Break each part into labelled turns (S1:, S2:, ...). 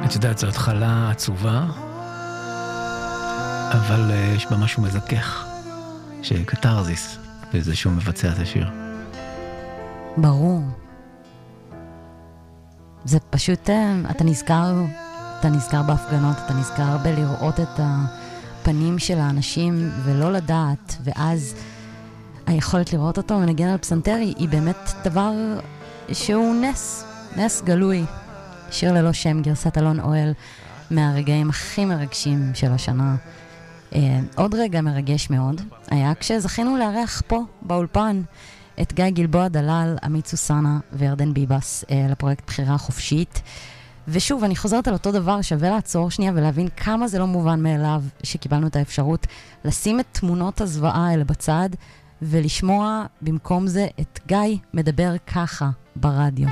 S1: את יודעת, זו התחלה עצובה, אבל יש בה משהו מזכך, שקטרזיס, וזה שהוא מבצע את השיר.
S2: ברור. זה פשוט, אתה נזכר בהפגנות, אתה נזכר בלראות את הפנים של האנשים ולא לדעת, ואז היכולת לראות אותו מנגן על פסנתר היא באמת דבר שהוא נס גלוי. שיר ללא שם, גרסת אלון אוהל, מהרגעים הכי מרגשים של השנה. עוד רגע מרגש מאוד היה כשזכינו לארח פה באולפן את גיא גלבוע דלל, עמית סוסנה וירדן ביבס לפרויקט בחירה חופשית. ושוב, אני חוזרת על אותו דבר, שווה לעצור שנייה ולהבין כמה זה לא מובן מאליו שקיבלנו את האפשרות לשים את תמונות הזוועה האלה בצד ולשמוע במקום זה את גיא מדבר ככה ברדיו.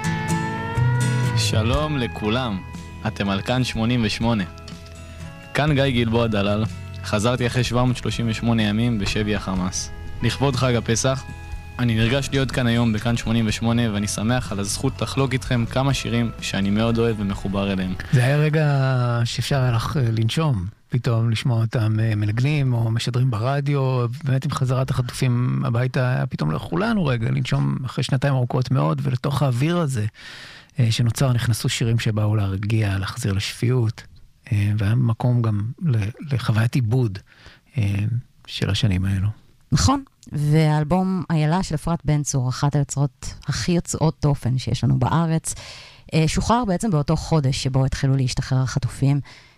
S3: שלום לכולם, אתם על כאן 88. כאן גיא גלבוע דלל, חזרתי אחרי 738 ימים בשבי החמאס. לכבוד חג הפסח, אני נרגש להיות כאן היום בכאן 88, ואני שמח על הזכות לחלוק איתכם כמה שירים שאני מאוד אוהב ומחובר אליהם.
S1: זה היה רגע שאפשר היה לך לנשום, פתאום לשמוע אותם מנגנים או משדרים ברדיו, באמת עם חזרת החטופים הביתה, פתאום לכולנו רגע לנשום אחרי שנתיים ארוכות מאוד, ולתוך האוויר הזה שנוצר נכנסו שירים שבאו להרגיע, להחזיר לשפיות, והיה מקום גם לחוויית עיבוד של השנים האלו.
S2: נכון, והאלבום איילה של אפרת בן צור, אחת היוצרות הכי יוצאות דופן שיש לנו בארץ, שוחרר בעצם באותו חודש שבו התחילו להשתחרר החטופים.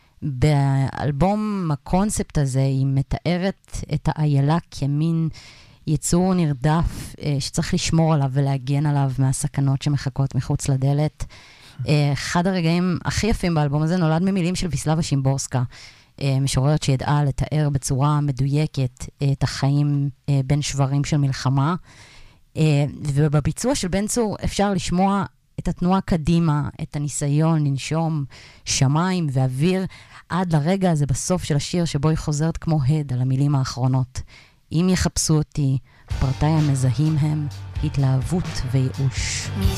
S2: באלבום הקונספט הזה היא מתארת את האיילה כמין יצור נרדף שצריך לשמור עליו ולהגן עליו מהסכנות שמחכות מחוץ לדלת. אחד הרגעים הכי יפים באלבום הזה נולד ממילים של ויסלבה שימבורסקה, משוררת שידעה לתאר בצורה מדויקת את החיים בין שברים של מלחמה, ובביצוע של בן צור אפשר לשמוע את התנועה קדימה, את הניסיון לנשום שמיים ואוויר, עד לרגע הזה בסוף של השיר שבו היא חוזרת כמו הד על המילים האחרונות. אם יחפשו אותי, פרטיי המזהים הם התלהבות וייאוש.